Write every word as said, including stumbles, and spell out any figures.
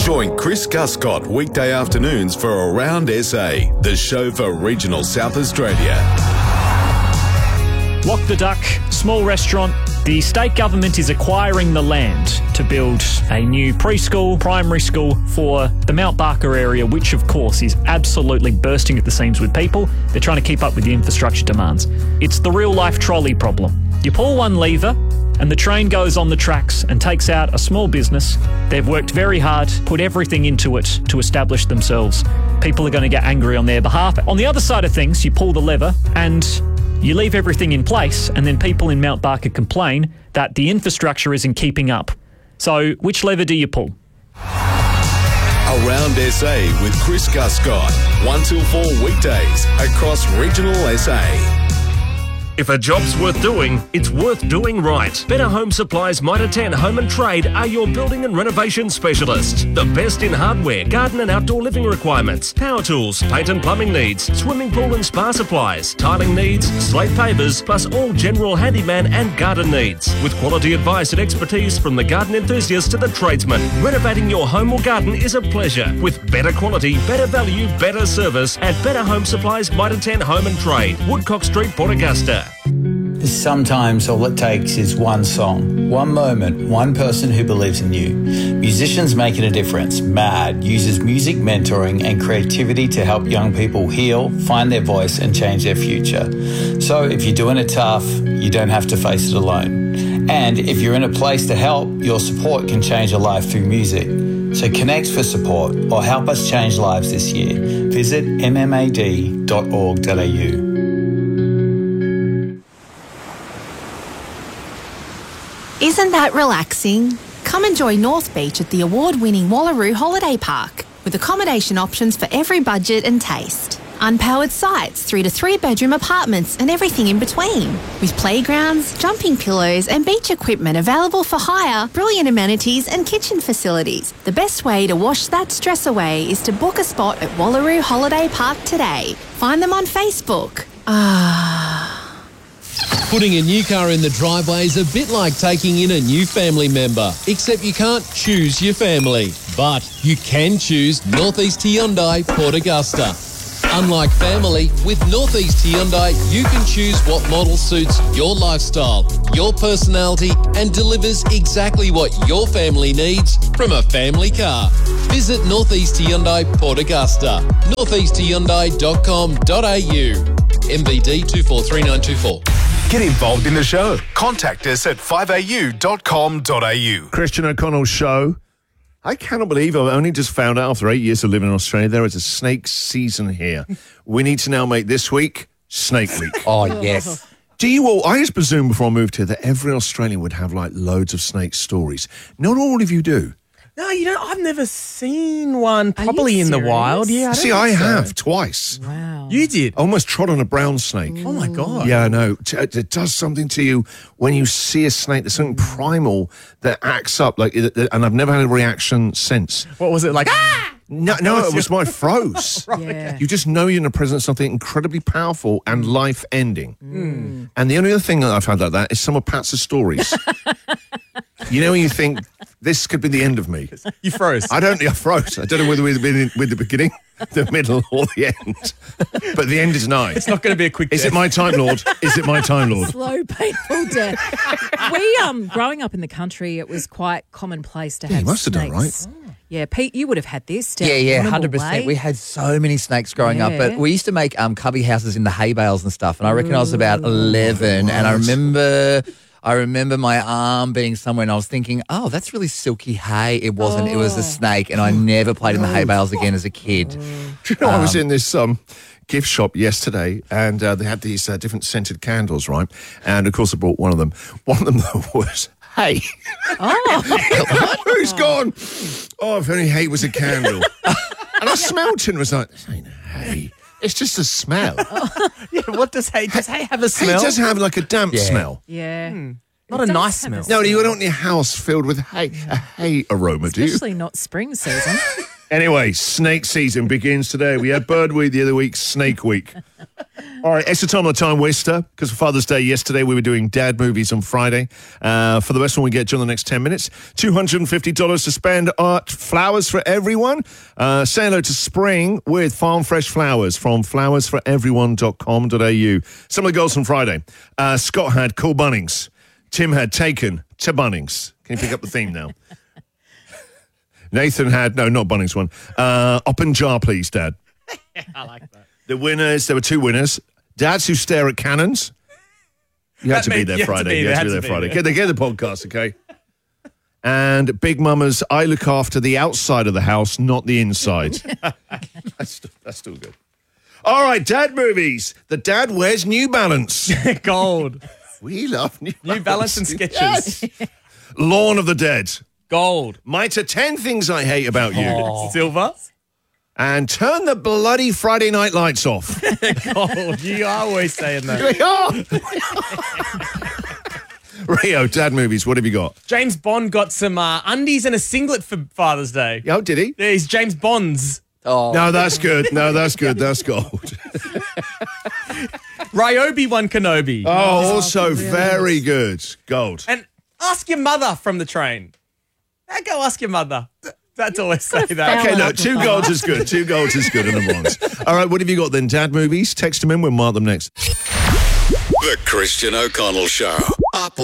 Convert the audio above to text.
Join Chris Guscott weekday afternoons for Around S A, the show for regional South Australia. Lock the Duck, small restaurant. The state government is acquiring the land to build a new preschool, primary school for the Mount Barker area, which of course is absolutely bursting at the seams with people. They're trying to keep up with the infrastructure demands. It's the real-life trolley problem. You pull one lever and the train goes on the tracks and takes out a small business. They've worked very hard, put everything into it to establish themselves. People are going to get angry on their behalf. On the other side of things, you pull the lever and you leave everything in place, and then people in Mount Barker complain that the infrastructure isn't keeping up. So which lever do you pull? Around S A with Chris Guscott, one till four weekdays across regional S A. If a job's worth doing, it's worth doing right. Better Home Supplies Mitre ten Home and Trade are your building and renovation specialists. The best in hardware, garden and outdoor living requirements, power tools, paint and plumbing needs, swimming pool and spa supplies, tiling needs, slate pavers, plus all general handyman and garden needs. With quality advice and expertise from the garden enthusiast to the tradesman, renovating your home or garden is a pleasure. With better quality, better value, better service at Better Home Supplies Mitre ten Home and Trade, Woodcock Street, Port Augusta. Sometimes all it takes is one song, one moment, one person who believes in you. Musicians Making a Difference, MAD, uses music mentoring and creativity to help young people heal, find their voice and change their future. So if you're doing it tough, you don't have to face it alone. And if you're in a place to help, your support can change a life through music. So connect for support or help us change lives this year. Visit m m a d dot org dot a u. Isn't that relaxing? Come enjoy North Beach at the award-winning Wallaroo Holiday Park with accommodation options for every budget and taste. Unpowered sites through to three-bedroom apartments and everything in between. With playgrounds, jumping pillows and beach equipment available for hire, brilliant amenities and kitchen facilities. The best way to wash that stress away is to book a spot at Wallaroo Holiday Park today. Find them on Facebook. Ah... Putting a new car in the driveway is a bit like taking in a new family member, except you can't choose your family. But you can choose North East Hyundai Port Augusta. Unlike family, with North East Hyundai, you can choose what model suits your lifestyle, your personality, and delivers exactly what your family needs from a family car. Visit North East Hyundai Port Augusta, north east hyundai dot com dot a u. M B D two four three nine two four. Get involved in the show. Contact us at five a u dot com dot a u. Christian O'Connell's show. I cannot believe I've only just found out after eight years of living in Australia there is a snake season here. We need to now make this week Snake Week. Oh, yes. Do you all, I just presumed before I moved here that every Australian would have like loads of snake stories. Not all of you do. No, you know, I've never seen one properly in the wild. Yeah, I See, don't I think so. have twice. Wow. You did? I almost trod on a brown snake. Oh, my God. Yeah, I know. It, it does something to you when you see a snake. There's something primal that acts up, like, and I've never had a reaction since. What was it, like, ah! No, no, it was my froze. Right. Yeah. You just know you're in the presence of something incredibly powerful and life-ending. Mm. And the only other thing that I've had like that is some of Pat's stories. You know when you think, this could be the end of me. You froze. I don't, I froze. I don't know whether we've been in, with the beginning, the middle, or the end. But the end is nigh. It's not going to be a quick Is death. it my time, Lord? Is it my time, Lord? Slow, painful death. We, um, growing up in the country, it was quite commonplace to Yeah, have you must have done, snakes. right? Yeah, Pete, you would have had this. down Yeah, yeah, Warrnambool one hundred percent. Way. We had so many snakes growing up, Yeah. but we used to make um, cubby houses in the hay bales and stuff, and I reckon I was about eleven, and I remember... I remember my arm being somewhere and I was thinking, oh, that's really silky hay. It wasn't. It was a snake, and I never played in the hay bales again as a kid. Do you know, I was in this um, gift shop yesterday and uh, they had these uh, different scented candles, right? And, of course, I brought one of them. One of them was hay. Oh. Who's gone? Oh, if only hay was a candle. And I smelt it and was like, this ain't hay. It's just a smell. Yeah, what does hay? Does hay have a smell? Hay does have like a damp Yeah. smell. Yeah. Not It a does nice have a smell. No, you don't want your house filled with hay, a hay aroma, do you? Especially not spring season. Anyway, snake season begins today. We had Bird Week the other week, Snake Week. All right, extra time on the time waster, because for Father's Day yesterday, we were doing dad movies on Friday. Uh, for the best one we get during the next ten minutes, two hundred fifty dollars to spend at Flowers for Everyone. Uh, say hello to spring with farm fresh flowers from flowers for everyone dot com dot a u. Some of the goals from Friday. Uh, Scott had Cool Bunnings. Tim had Taken to Bunnings. Can you pick up the theme now? Nathan had, no, not Bunnings one. Uh, Up and Jar, please, Dad. I like that. The winners, there were two winners. Dads who stare at cannons. You had That to be made- there you had to Friday. be You there, had to be had there to be Friday. there. Get the, get the podcast, okay? And Big Mama's, I look after the outside of the house, not the inside. that's, st- that's still good. All right, dad movies. The dad wears New Balance. Gold. We love New Balance. New Balance and Skechers. Yes. Lawn of the Dead. Gold. Mitre ten Things I Hate About You. Silver. And Turn the Bloody Friday Night Lights Off. Gold. You are always saying that. Rio, dad movies, what have you got? James Bond got some uh, undies and a singlet for Father's Day. Oh, did he? Yeah, he's James Bond's. Oh, No, that's good. No, that's good. That's gold. Ryobi won Kenobi. Oh, also very good. Gold. And ask your mother from the train. Now go ask your mother. That's always say that. Okay, no, two golds is good. Two golds is good in the bronze. All right, what have you got then? Dad movies? Text them in. We'll mark them next. The Christian O'Connell Show. Up